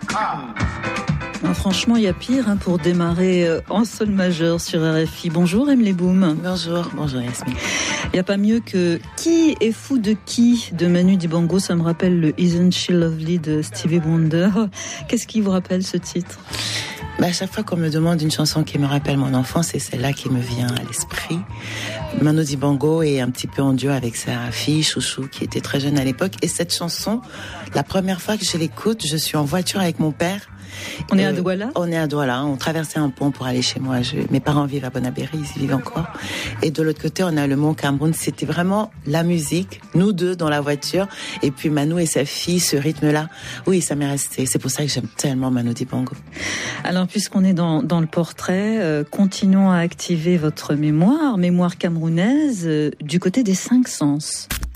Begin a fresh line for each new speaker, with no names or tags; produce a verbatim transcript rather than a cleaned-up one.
Non, franchement, il y a pire hein, pour démarrer euh, en sol majeur sur R F I. Bonjour Emily Boom.
Bonjour, bonjour Yasmine.
Il n'y a pas mieux que Qui est fou de qui de Manu Dibango. Ça me rappelle le Isn't She Lovely de Stevie Wonder. Qu'est-ce qui vous rappelle ce titre ?
Bah, à chaque fois qu'on me demande une chanson qui me rappelle mon enfance, c'est celle-là qui me vient à l'esprit. Manu Dibango est un petit peu en duo avec sa fille Chouchou qui était très jeune à l'époque. Et cette chanson, la première fois que je l'écoute, je suis en voiture avec mon père.
On est à Douala ?
On est à Douala. On traversait un pont pour aller chez moi. Je, mes parents vivent à Bonabéry, ils y vivent encore. Et de l'autre côté, on a le Mont Cameroun. C'était vraiment la musique, nous deux dans la voiture. Et puis Manu et sa fille, ce rythme-là. Oui, ça m'est resté. C'est pour ça que j'aime tellement Manu Dibango.
Alors, puisqu'on est dans, dans le portrait, euh, continuons à activer votre mémoire, mémoire camerounaise, euh, du côté des cinq sens.